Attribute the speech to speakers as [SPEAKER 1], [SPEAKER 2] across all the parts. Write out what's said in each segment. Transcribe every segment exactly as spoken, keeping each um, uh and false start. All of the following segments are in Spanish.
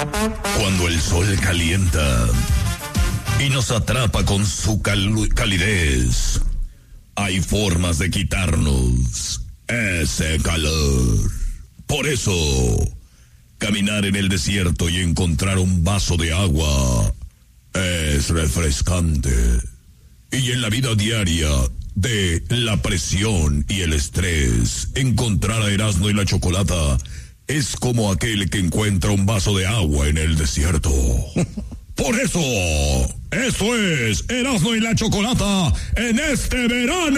[SPEAKER 1] Cuando el sol calienta y nos atrapa con su cal- calidez, hay formas de quitarnos ese calor. Por eso, caminar en el desierto y encontrar un vaso de agua es refrescante. Y en la vida diaria de la presión y el estrés, encontrar a Erasmo y la Chocolata es como aquel que encuentra un vaso de agua en el desierto. Por eso, esto es Erasmo y la Chocolata en este verano.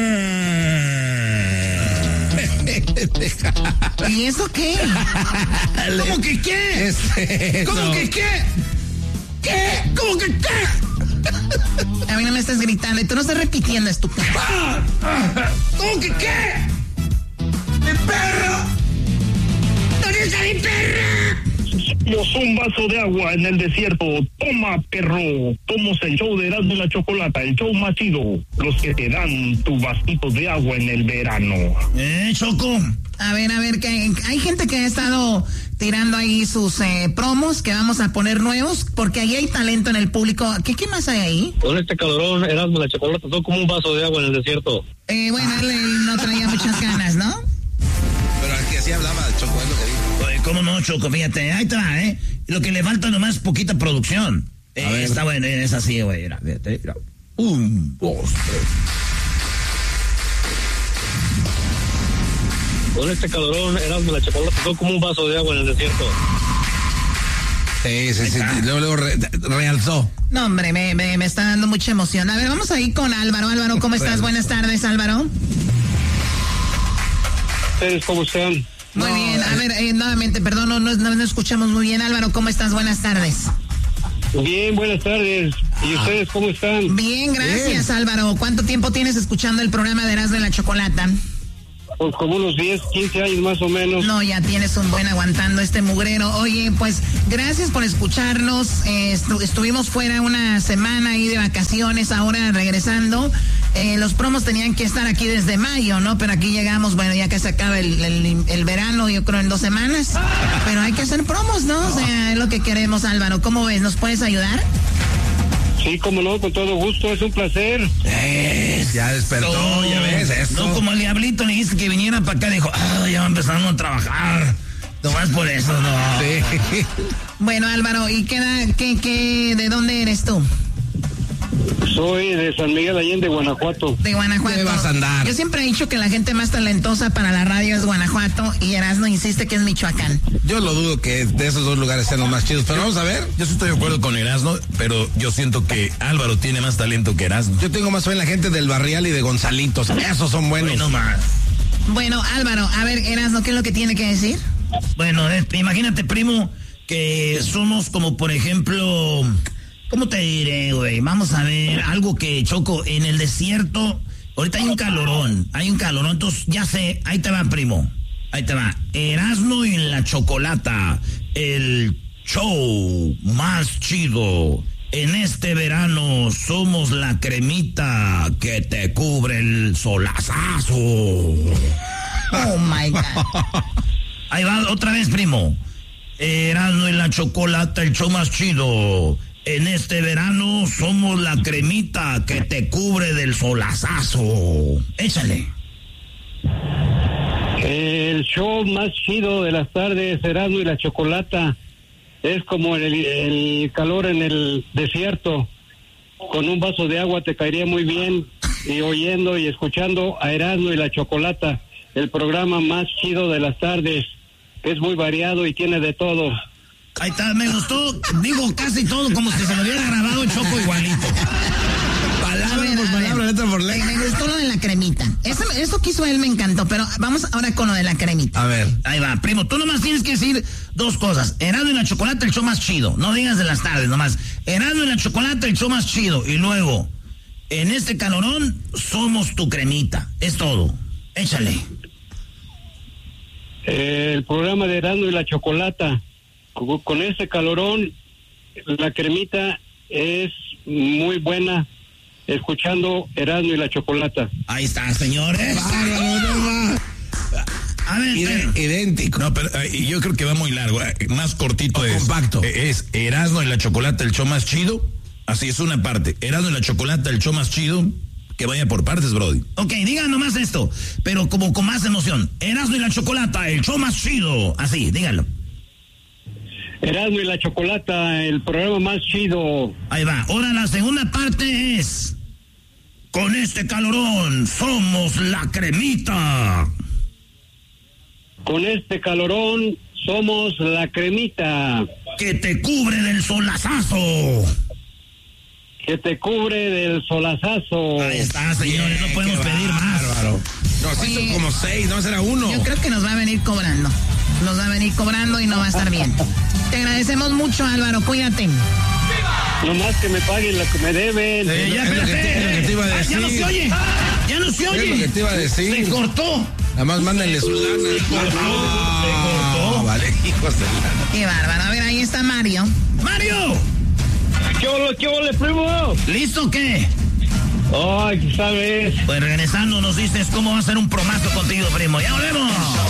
[SPEAKER 2] ¿Y eso qué? ¿Cómo que qué?
[SPEAKER 3] Este,
[SPEAKER 2] ¿Cómo
[SPEAKER 3] no.
[SPEAKER 2] que qué? ¿Qué? ¿Cómo que qué? A mí no me estás gritando y tú no estás repitiendo, estúpido. ¿Cómo que qué? ¡Mi perro! ¿Dónde está mi perro?
[SPEAKER 4] Somos un vaso de agua en el desierto. Toma, perro. Somos el show de Erasmo y la Chocolata, el show más chido. Los que te dan tu vasito de agua en el verano.
[SPEAKER 2] Eh, Choco. A ver, a ver, que hay gente que ha estado tirando ahí sus eh, promos que vamos a poner nuevos, porque ahí hay talento en el público. ¿Qué, qué más hay ahí?
[SPEAKER 5] Con este calorón, Erasmo y la Chocolata son como un vaso de agua en el desierto.
[SPEAKER 2] Eh, bueno, él, él no traía muchas ganas, ¿no?
[SPEAKER 3] Pero aquí así hablaba Choco, es lo que dijo.
[SPEAKER 6] Oye, ¿cómo no, Choco? Fíjate, ahí te va, ¿eh? Lo que le falta nomás es poquita producción. Eh,
[SPEAKER 3] ver.
[SPEAKER 6] está bueno, es así, güey. Mira, fíjate, mira. Un, dos, tres.
[SPEAKER 5] Con este calorón, Erasmo y la Chocolata son como un vaso de agua en el desierto.
[SPEAKER 3] Sí, sí, sí. Luego, luego re- realzó.
[SPEAKER 2] No, hombre, me, me, me está dando mucha emoción. A ver, vamos a ir con Álvaro. Álvaro, ¿cómo estás? Buenas tardes, Álvaro.
[SPEAKER 5] ¿Ustedes cómo están?
[SPEAKER 2] Muy
[SPEAKER 3] No,
[SPEAKER 2] bien. A
[SPEAKER 3] eh.
[SPEAKER 2] ver, eh, nuevamente, perdón, no, no, no escuchamos muy bien. Álvaro, ¿cómo estás? Buenas tardes.
[SPEAKER 5] Bien, buenas tardes. ¿Y ustedes cómo están?
[SPEAKER 2] Bien, gracias, Álvaro. ¿Cuánto tiempo tienes escuchando el programa de Erasmo y la Chocolata?
[SPEAKER 5] Pues como unos diez, quince años más o menos.
[SPEAKER 2] No, ya tienes un buen aguantando este mugrero. Oye, pues gracias por escucharnos. Eh, estu- estuvimos fuera una semana ahí de vacaciones, ahora regresando. Eh, los promos tenían que estar aquí desde mayo, ¿no? Pero aquí llegamos, bueno, ya que se acaba el, el, el verano, yo creo en dos semanas. Pero hay que hacer promos, ¿no? O sea, es lo que queremos, Álvaro. ¿Cómo ves? ¿Nos puedes ayudar?
[SPEAKER 5] Sí, como no, con todo gusto, es un placer.
[SPEAKER 6] Es-
[SPEAKER 3] Ya despertó,
[SPEAKER 6] no,
[SPEAKER 3] ya ves, eso.
[SPEAKER 6] No, como el diablito le dijiste que viniera para acá, dijo, ah, ya va empezando a trabajar. Nomás por eso, no.
[SPEAKER 3] Sí.
[SPEAKER 2] Bueno, Álvaro, ¿y qué, da- qué, qué, de dónde eres tú?
[SPEAKER 5] Soy de San Miguel Allende, Guanajuato.
[SPEAKER 2] De Guanajuato.
[SPEAKER 3] ¿Dónde vas a andar?
[SPEAKER 2] Yo siempre he dicho que la gente más talentosa para la radio es Guanajuato y Erasmo insiste que es Michoacán.
[SPEAKER 3] Yo lo dudo que de esos dos lugares sean los más chidos, pero vamos a ver.
[SPEAKER 1] Yo sí estoy de acuerdo con Erasmo, pero yo siento que Álvaro tiene más talento que Erasmo.
[SPEAKER 3] Yo tengo más fe en la gente del Barrial y de Gonzalitos. Esos son buenos.
[SPEAKER 6] Bueno, más.
[SPEAKER 2] Bueno, Álvaro, a ver, Erasmo, ¿qué es lo que tiene que decir?
[SPEAKER 6] Bueno, eh, imagínate, primo, que somos como, por ejemplo, ¿cómo te diré, güey? Vamos a ver, algo que, Choco, en el desierto, ahorita hay un calorón, hay un calorón, entonces ya sé, ahí te va, primo, ahí te va. Erasmo y la Chocolata, el show más chido. En este verano somos la cremita que te cubre el solazazo.
[SPEAKER 2] Oh, my God.
[SPEAKER 6] Ahí va otra vez, primo. Erasmo y la Chocolata, el show más chido. En este verano somos la cremita que te cubre del solazazo. Échale.
[SPEAKER 5] El show más chido de las tardes, Erasmo y la Chocolata, es como el, el calor en el desierto. Con un vaso de agua te caería muy bien, y oyendo y escuchando a Erasmo y la Chocolata, el programa más chido de las tardes, que es muy variado y tiene de todo.
[SPEAKER 6] Ahí está, me gustó. Digo casi todo como si se lo hubiera grabado Choco igualito.
[SPEAKER 3] Palabra
[SPEAKER 2] A ver,
[SPEAKER 3] por
[SPEAKER 2] a
[SPEAKER 3] palabra,
[SPEAKER 2] ver.
[SPEAKER 3] letra por
[SPEAKER 2] Me,
[SPEAKER 3] letra.
[SPEAKER 2] me gustó lo de la cremita. Eso, eso que hizo él me encantó, pero vamos ahora con lo de la cremita.
[SPEAKER 3] A ver.
[SPEAKER 6] Ahí va, primo, tú nomás tienes que decir dos cosas. Erasmo y la Chocolata, el show más chido. No digas de las tardes, nomás. Erasmo y la Chocolata, el show más chido. Y luego, en este calorón, somos tu cremita. Es todo. Échale.
[SPEAKER 5] El programa de Erasmo y la Chocolata, con, con ese calorón, la cremita es muy buena, escuchando Erasmo y la Chocolata.
[SPEAKER 6] Ahí está, señores. A ver,
[SPEAKER 3] Ide- idéntico.
[SPEAKER 1] No, pero eh, yo creo que va muy largo. eh, Más cortito
[SPEAKER 3] O
[SPEAKER 1] es.
[SPEAKER 3] compacto.
[SPEAKER 1] eh, Es Erasmo y la Chocolata, el show más chido. Así es una parte. Erasmo y la Chocolata, el show más chido. Que vaya por partes, Brody.
[SPEAKER 6] Ok, digan nomás esto, pero como con más emoción. Erasmo y la Chocolata, el show más chido. Así, díganlo.
[SPEAKER 5] Erasmo y la Chocolata, el programa más chido.
[SPEAKER 6] Ahí va. Ahora la segunda parte es... Con este calorón somos la cremita.
[SPEAKER 5] Con este calorón somos la cremita
[SPEAKER 6] Que te cubre del solazazo.
[SPEAKER 5] que te cubre del solazazo.
[SPEAKER 6] Ahí está, señores, no podemos
[SPEAKER 3] Qué
[SPEAKER 6] pedir más.
[SPEAKER 3] bárbaro. No, sí son
[SPEAKER 2] Oye,
[SPEAKER 3] como seis, no será uno.
[SPEAKER 2] Yo creo que nos va a venir cobrando. Nos va a venir cobrando y no va a estar bien. Te agradecemos mucho, Álvaro. Cuídate.
[SPEAKER 5] Nomás que me paguen lo que me deben.
[SPEAKER 6] Eh, ya,
[SPEAKER 3] Es lo que te-
[SPEAKER 6] espérate.
[SPEAKER 3] es lo que te iba a
[SPEAKER 6] Ah, ya no
[SPEAKER 3] decir.
[SPEAKER 6] se oye. Ya no se oye.
[SPEAKER 3] Es lo que te iba a decir.
[SPEAKER 6] Se cortó.
[SPEAKER 3] Nada más mándenle su lana.
[SPEAKER 6] cortó,
[SPEAKER 3] Ah,
[SPEAKER 6] se cortó.
[SPEAKER 3] Vale, hijos de lana.
[SPEAKER 2] Qué bárbaro. A ver, ahí está Mario.
[SPEAKER 6] Mario,
[SPEAKER 5] ¿Qué ole, qué ole, primo?
[SPEAKER 6] ¿listo o qué?
[SPEAKER 5] Ay, ¿sabes?
[SPEAKER 6] Pues regresando nos dices cómo va a ser un promazo contigo, primo. Ya volvemos.